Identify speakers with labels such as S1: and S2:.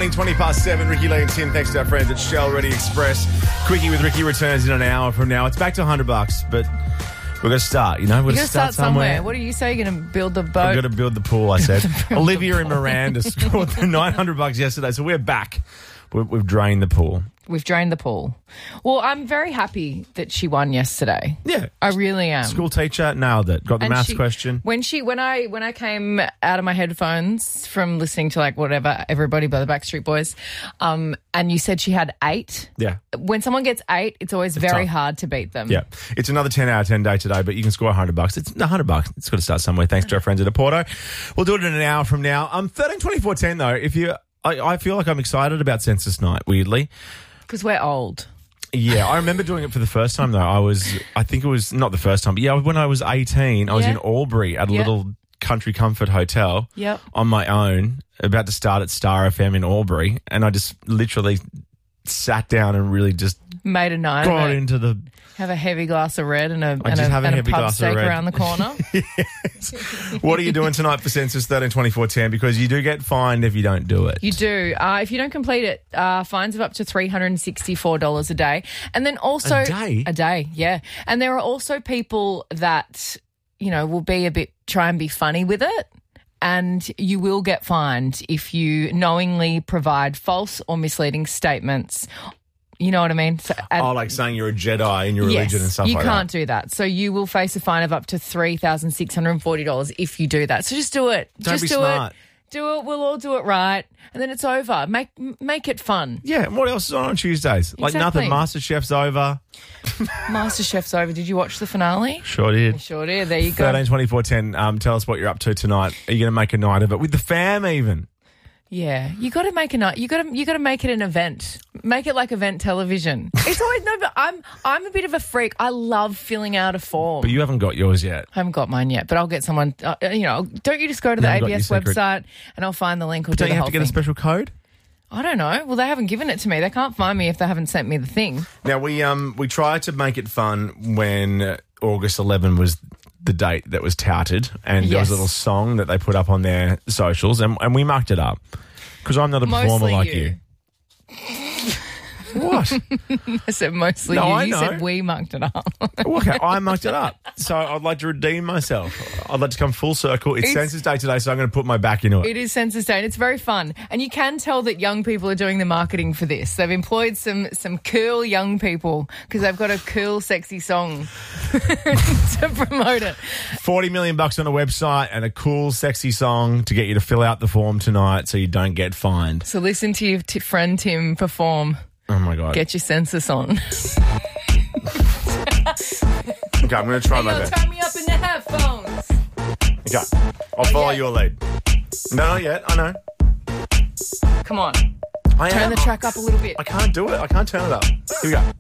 S1: morning, 7:20. Ricky Lee and Tim, thanks to our friends at Shell Ready Express. Quickie with Ricky returns in an hour from now. It's back to $100, but we're going to start, We're going to start somewhere.
S2: What do you say? You're going to build the boat?
S1: I'm going to build the pool, I said. Olivia and Miranda scored the $900 yesterday, so we're back. We've drained the pool.
S2: We've drained the pool. Well, I'm very happy that she won yesterday.
S1: Yeah.
S2: I really am.
S1: School teacher nailed it. Got the maths question.
S2: When I came out of my headphones from listening to whatever, Everybody by the Backstreet Boys, and you said she had 8.
S1: Yeah.
S2: When someone gets 8, it's always very
S1: tough.
S2: hard to beat them.
S1: Yeah. It's another 10 out of 10 day today, but you can score $100. It's $100. It's got to start somewhere. Thanks to our friends at Porto. We'll do it in an hour from now. 13-24-10 though. I feel like I'm excited about Census Night, weirdly.
S2: Because we're old.
S1: Yeah, I remember doing it for the first time, though. I think it was not the first time, but when I was 18, I was in Albury at a little country comfort hotel on my own, about to start at Star FM in Albury, and I just literally sat down and really just
S2: made a night
S1: got into the...
S2: Have a heavy glass of red and a
S1: pub
S2: steak around the corner.
S1: Yes. What are you doing tonight for Census 13-24-10? Because you do get fined if you don't do it.
S2: You do. If you don't complete it, fines of up to $364 a day. And then also...
S1: A day?
S2: A day, yeah. And there are also people that, will try and be funny with it. And you will get fined if you knowingly provide false or misleading statements. You know what I mean? So,
S1: like saying you're a Jedi in your religion and stuff like that.
S2: You can't do that. So you will face a fine of up to $3,640 if you do that. So just do it.
S1: Don't be smart.
S2: Do it. We'll all do it right. And then it's over. Make it fun.
S1: Yeah. And what else is on Tuesdays?
S2: Exactly.
S1: Nothing. MasterChef's over.
S2: MasterChef's over. Did you watch the finale?
S1: Sure did.
S2: Sure did. There you go.
S1: 13-24-10. Tell us what you're up to tonight. Are you going to make a night of it with the fam even?
S2: Yeah, you got to make a night. You got to make it an event. Make it like event television. It's always but I'm a bit of a freak. I love filling out a form.
S1: But you haven't got yours yet.
S2: I haven't got mine yet, but I'll get someone. Don't you just go to the ABS website and I'll find the link.
S1: Don't you have to get a special code?
S2: I don't know. Well, they haven't given it to me. They can't find me if they haven't sent me the thing.
S1: Now we tried to make it fun when August 11 was the date that was touted, and there was a little song that they put up on their socials, and we mucked it up because I'm not a performer like you. What?
S2: I said mostly you. You said we mucked it up.
S1: Okay, I mucked it up. So I'd like to redeem myself. I'd like to come full circle. It's Census Day today, so I'm going to put my back into it.
S2: It is Census Day, and it's very fun. And you can tell that young people are doing the marketing for this. They've employed some cool young people because they've got a cool, sexy song to promote it.
S1: $40 million on a website and a cool, sexy song to get you to fill out the form tonight so you don't get fined.
S2: So listen to your friend Tim perform.
S1: Oh, my God.
S2: Get your census on.
S1: Okay, I'm going to try my best.
S2: Turn me up in the headphones.
S1: Okay, I'll follow your lead. No, not yet. I know.
S2: Come on.
S1: Turn
S2: the track up a little bit.
S1: I can't do it. I can't turn it up. Here we go.